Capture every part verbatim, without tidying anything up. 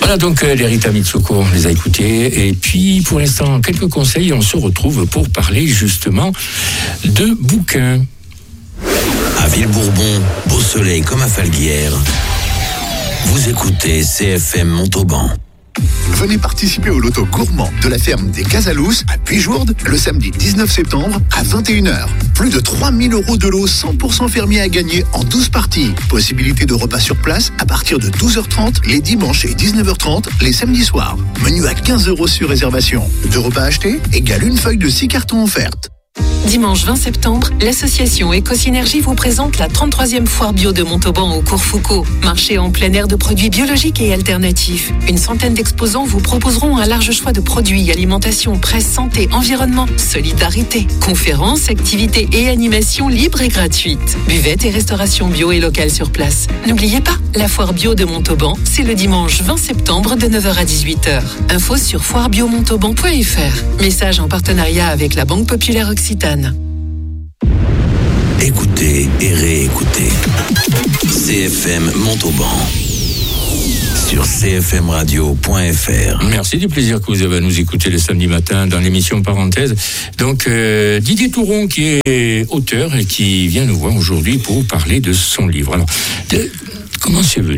Voilà donc euh, les Rita Mitsuko, on les a écoutés. Et puis pour l'instant, quelques conseils. On se retrouve pour parler justement de bouquins. À Villebourbon, beau soleil comme à Falguière. Vous écoutez C F M Montauban. Venez participer au loto gourmand de la ferme des Casalous à Puijourde le samedi dix-neuf septembre à vingt et une heures. Plus de trois mille euros de lot cent pour cent fermier à gagner en douze parties. Possibilité de repas sur place à partir de douze heures trente les dimanches et dix-neuf heures trente les samedis soirs. Menu à quinze euros sur réservation. Deux repas achetés égale une feuille de six cartons offertes. Dimanche vingt septembre, l'association Éco-Synergie vous présente la trente-troisième foire bio de Montauban au cours Foucault. Marché en plein air de produits biologiques et alternatifs. Une centaine d'exposants vous proposeront un large choix de produits, alimentation, presse, santé, environnement, solidarité. Conférences, activités et animations libres et gratuites. Buvette et restauration bio et locale sur place. N'oubliez pas, la foire bio de Montauban, c'est le dimanche vingt septembre de neuf heures à dix-huit heures. Info sur foire bio montauban point f r. Message en partenariat avec la Banque Populaire Occitane. Écoutez et réécoutez C F M Montauban sur c f m radio point f r. Merci du plaisir que vous avez à nous écouter le samedi matin dans l'émission Parenthèse. Donc euh, Didier Touron qui est auteur et qui vient nous voir aujourd'hui pour parler de son livre. Alors, de, comment c'est venu ?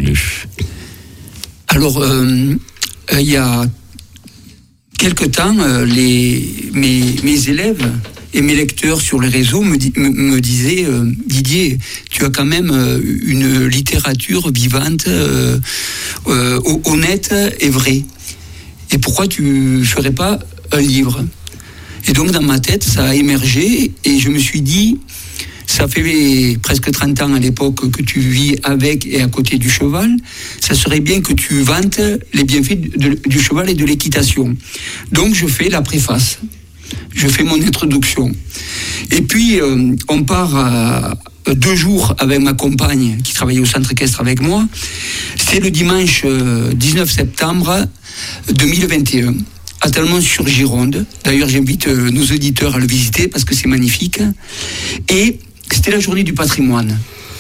Alors, euh, euh, il y a quelque temps, euh, les, mes, mes élèves et mes lecteurs sur les réseaux me, me, me disaient euh, Didier, tu as quand même euh, une littérature vivante, euh, euh, honnête et vraie. Et pourquoi tu ne ferais pas un livre ? Et donc dans ma tête, ça a émergé et je me suis dit, ça fait presque trente ans à l'époque que tu vis avec et à côté du cheval, ça serait bien que tu vantes les bienfaits de, du cheval et de l'équitation. Donc je fais la préface. Je fais mon introduction. Et puis, euh, on part à deux jours avec ma compagne qui travaillait au centre équestre avec moi. C'est le dimanche euh, dix-neuf septembre deux mille vingt et un, à Talmont-sur-Gironde. D'ailleurs, j'invite euh, nos auditeurs à le visiter parce que c'est magnifique. Et c'était la journée du patrimoine.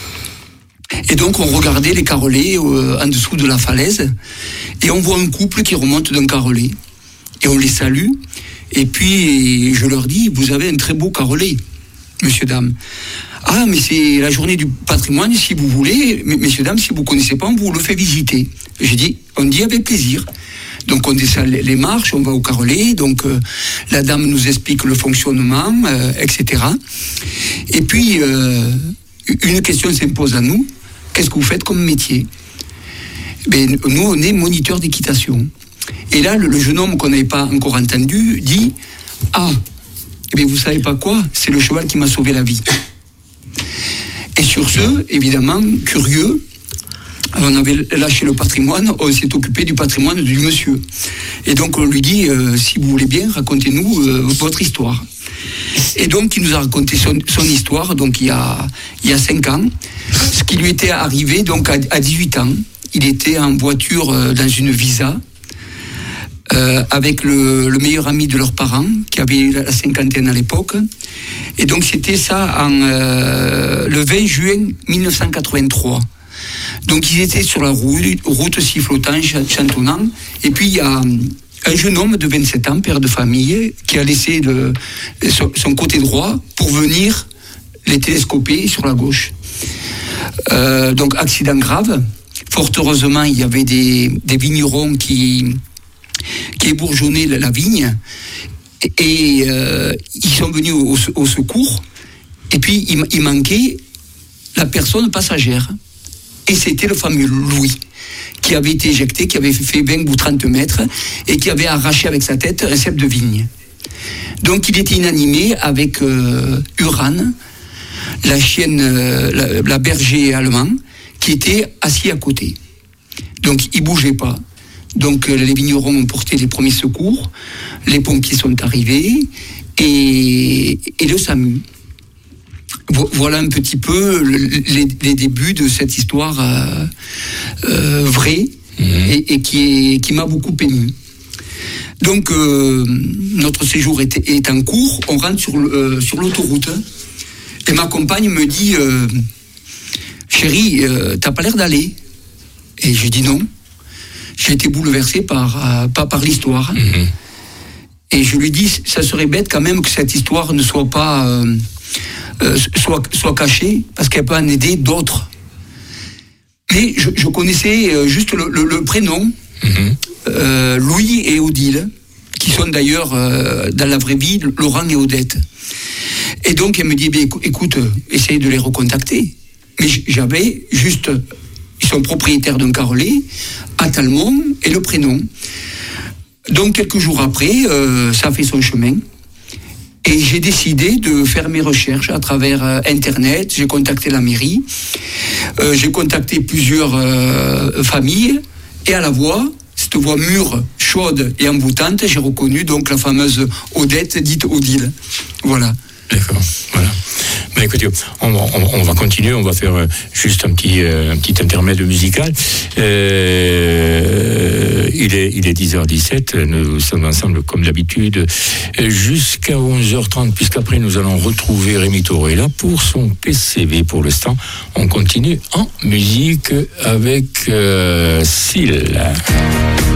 Et donc, on regardait les carrelets euh, en dessous de la falaise. Et on voit un couple qui remonte d'un carrelet. Et on les salue. Et puis, je leur dis, vous avez un très beau carrelet, messieurs, dames. Ah, mais c'est la journée du patrimoine, si vous voulez, messieurs, dames, si vous ne connaissez pas, on vous le fait visiter. J'ai dit, on dit avec plaisir. Donc, on descend les marches, on va au carrelet, donc euh, la dame nous explique le fonctionnement, euh, et cetera. Et puis, euh, une question s'impose à nous, qu'est-ce que vous faites comme métier ? Ben, nous, on est moniteur d'équitation. Et là, le, le jeune homme qu'on n'avait pas encore entendu dit « Ah, eh bien, vous savez pas quoi ? C'est le cheval qui m'a sauvé la vie. » Et sur ce, évidemment, curieux, on avait lâché le patrimoine, on s'est occupé du patrimoine du monsieur. Et donc, on lui dit euh, « Si vous voulez bien, racontez-nous euh, votre histoire. » Et donc, il nous a raconté son, son histoire, donc il y a, il y a cinq ans, ce qui lui était arrivé donc à, à dix-huit ans. Il était en voiture euh, dans une Visa, Euh, avec le, le meilleur ami de leurs parents, qui avait la cinquantaine à l'époque. Et donc c'était ça en, euh, le vingt juin mille neuf cent quatre-vingt-trois. Donc ils étaient sur la route, route sifflotant, chantonnant. Et puis il y a un jeune homme de vingt-sept ans, père de famille, qui a laissé le, son, son côté droit pour venir les télescoper sur la gauche. Euh, donc accident grave. Fort heureusement, il y avait des, des vignerons qui... qui ébourgeonnait la, la vigne, et, et euh, ils sont venus au, au secours, et puis il, il manquait la personne passagère, et c'était le fameux Louis, qui avait été éjecté, qui avait fait vingt ou trente mètres, et qui avait arraché avec sa tête un cep de vigne. Donc il était inanimé avec euh, Uran, la chienne, euh, la, la berger allemand, qui était assis à côté. Donc il ne bougeait pas. Donc les vignerons ont porté les premiers secours, les pompiers sont arrivés et, et le SAMU. Voilà un petit peu les, les débuts de cette histoire euh, euh, vraie mmh. et, et qui, est, qui m'a beaucoup ému. Donc euh, notre séjour est, est en cours, on rentre sur, euh, sur l'autoroute et ma compagne me dit euh, « Chérie, euh, t'as pas l'air d'aller ?» Et je dis non. j'ai été bouleversé par, euh, par, par l'histoire. Mmh. Et je lui dis, ça serait bête quand même que cette histoire ne soit pas euh, euh, soit, soit cachée, parce qu'elle peut en aider d'autres. Mais je, je connaissais juste le, le, le prénom, mmh. euh, Louis et Odile, qui sont d'ailleurs euh, dans la vraie vie Laurent et Odette. Et donc elle me dit, eh écoute, essaye de les recontacter. Mais j'avais juste, ils sont propriétaires d'un carrelet à Talmont et le prénom. Donc quelques jours après, euh, ça a fait son chemin. Et j'ai décidé de faire mes recherches à travers euh, Internet. J'ai contacté la mairie. Euh, j'ai contacté plusieurs euh, familles. Et à la voix, cette voix mûre, chaude et envoûtante, j'ai reconnu donc la fameuse Odette, dite Odile. Voilà. D'accord, voilà. Ben écoutez, on, on, on va continuer, on va faire euh, juste un petit, euh, un petit intermède musical. Euh, il est, il est dix heures dix-sept, nous sommes ensemble comme d'habitude jusqu'à onze heures trente, puisqu'après nous allons retrouver Rémi Torella pour son P C V. Pour l'instant, on continue en musique avec euh, Syl.